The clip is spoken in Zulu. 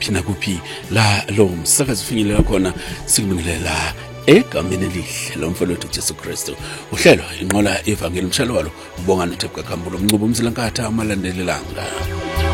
phina kuphi la lo msakazi ufinyelela khona sikubingelela egameni elihle lomfowethu uJesu Kristu. Uhlelo inqola evangeli umshalo walo ubonga noThepha Khambulo umncubo umzilankatha amalandelelanga.